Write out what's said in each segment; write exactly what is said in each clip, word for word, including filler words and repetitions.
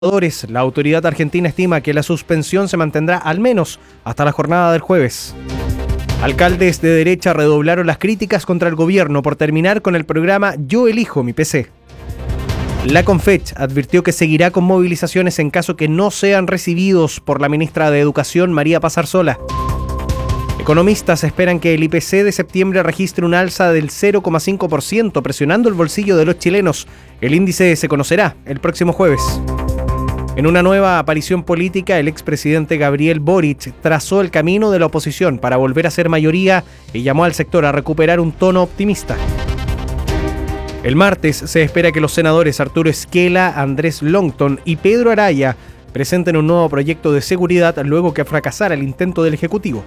La autoridad argentina estima que la suspensión se mantendrá al menos hasta la jornada del jueves. Alcaldes de derecha redoblaron las críticas contra el gobierno por terminar con el programa Yo elijo mi P C. La Confech advirtió que seguirá con movilizaciones en caso que no sean recibidos por la ministra de Educación, María Paz Arzola. Economistas esperan que el I P C de septiembre registre un alza del cero coma cinco por ciento, presionando el bolsillo de los chilenos. El índice se conocerá el próximo jueves. En una nueva aparición política, el expresidente Gabriel Boric trazó el camino de la oposición para volver a ser mayoría y llamó al sector a recuperar un tono optimista. El martes se espera que los senadores Arturo Esquela, Andrés Longton y Pedro Araya presenten un nuevo proyecto de seguridad luego que fracasara el intento del Ejecutivo.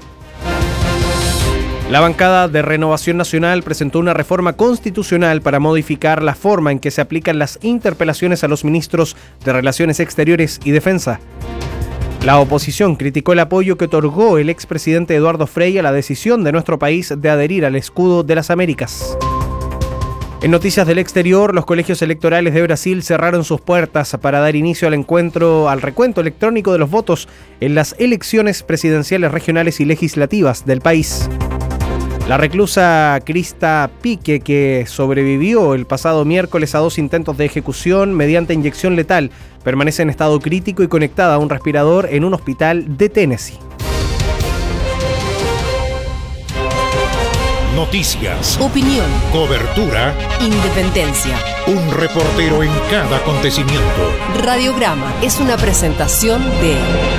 La bancada de Renovación Nacional presentó una reforma constitucional para modificar la forma en que se aplican las interpelaciones a los ministros de Relaciones Exteriores y Defensa. La oposición criticó el apoyo que otorgó el expresidente Eduardo Frei a la decisión de nuestro país de adherir al escudo de las Américas. En noticias del exterior, los colegios electorales de Brasil cerraron sus puertas para dar inicio al encuentro, al recuento electrónico de los votos en las elecciones presidenciales regionales y legislativas del país. La reclusa Krista Pique, que sobrevivió el pasado miércoles a dos intentos de ejecución mediante inyección letal, permanece en estado crítico y conectada a un respirador en un hospital de Tennessee. Noticias, opinión, cobertura, independencia. Un reportero en cada acontecimiento. Radiograma es una presentación de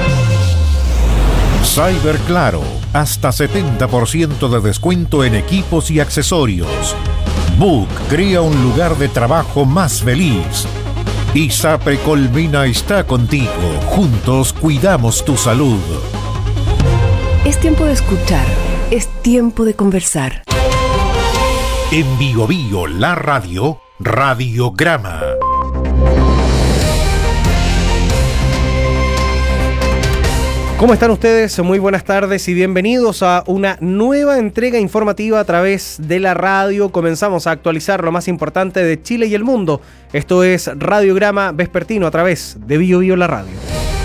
Cyber Claro, hasta setenta por ciento de descuento en equipos y accesorios. Book crea un lugar de trabajo más feliz. ISAPRE Colmena está contigo. Juntos cuidamos tu salud. Es tiempo de escuchar. Es tiempo de conversar. En Bio Bio, la radio, Radiograma. ¿Cómo están ustedes? Muy buenas tardes y bienvenidos a una nueva entrega informativa a través de la radio. Comenzamos a actualizar lo más importante de Chile y el mundo. Esto es Radiograma Vespertino a través de Bio Bio la radio.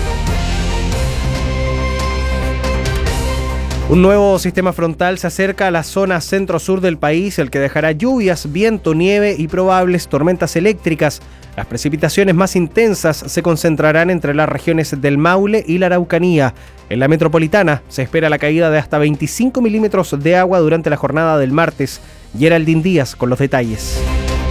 Un nuevo sistema frontal se acerca a la zona centro-sur del país, el que dejará lluvias, viento, nieve y probables tormentas eléctricas. Las precipitaciones más intensas se concentrarán entre las regiones del Maule y la Araucanía. En la metropolitana se espera la caída de hasta veinticinco milímetros de agua durante la jornada del martes. Geraldine Díaz con los detalles.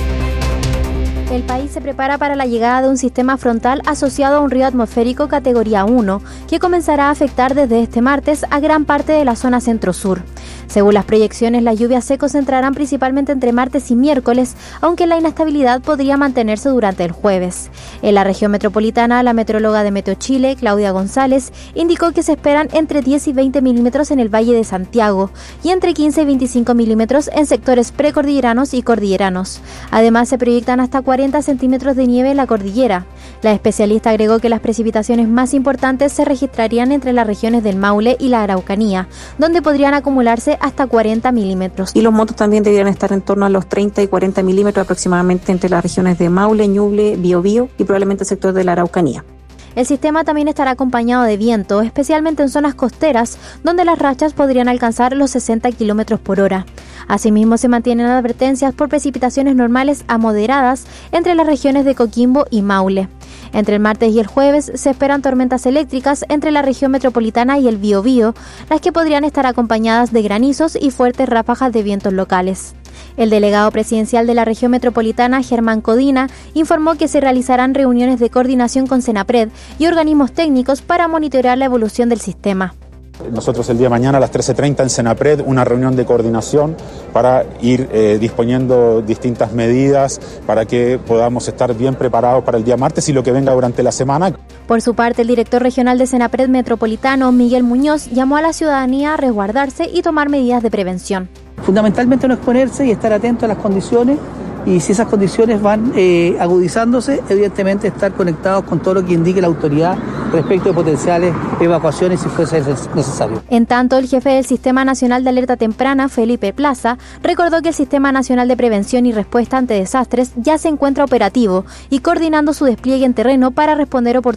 El país se prepara para la llegada de un sistema frontal asociado a un río atmosférico categoría uno, que comenzará a afectar desde este martes a gran parte de la zona centro-sur. Según las proyecciones, las lluvias se concentrarán principalmente entre martes y miércoles, aunque la inestabilidad podría mantenerse durante el jueves. En la región metropolitana, la metróloga de Meteo Chile, Claudia González, indicó que se esperan entre diez y veinte milímetros en el Valle de Santiago y entre quince y veinticinco milímetros en sectores precordilleranos y cordilleranos. Además, se proyectan hasta cuarenta centímetros de nieve en la cordillera. La especialista agregó que las precipitaciones más importantes se registrarían entre las regiones del Maule y la Araucanía, donde podrían acumularse hasta cuarenta milímetros. Y los montos también deberían estar en torno a los treinta y cuarenta milímetros aproximadamente entre las regiones de Maule, Ñuble, Biobío y probablemente el sector de la Araucanía. El sistema también estará acompañado de viento, especialmente en zonas costeras, donde las rachas podrían alcanzar los sesenta kilómetros por hora. Asimismo, se mantienen advertencias por precipitaciones normales a moderadas entre las regiones de Coquimbo y Maule. Entre el martes y el jueves se esperan tormentas eléctricas entre la región metropolitana y el Biobío, las que podrían estar acompañadas de granizos y fuertes ráfagas de vientos locales. El delegado presidencial de la región metropolitana, Germán Codina, informó que se realizarán reuniones de coordinación con Senapred y organismos técnicos para monitorear la evolución del sistema. Nosotros el día de mañana a las trece treinta en Senapred, una reunión de coordinación para ir eh, disponiendo distintas medidas para que podamos estar bien preparados para el día martes y lo que venga durante la semana. Por su parte, el director regional de Senapred Metropolitano, Miguel Muñoz, llamó a la ciudadanía a resguardarse y tomar medidas de prevención. Fundamentalmente no exponerse y estar atento a las condiciones, y si esas condiciones van eh, agudizándose, evidentemente estar conectados con todo lo que indique la autoridad respecto de potenciales evacuaciones si fuese necesario. En tanto, el jefe del Sistema Nacional de Alerta Temprana, Felipe Plaza, recordó que el Sistema Nacional de Prevención y Respuesta ante Desastres ya se encuentra operativo y coordinando su despliegue en terreno para responder oportunamente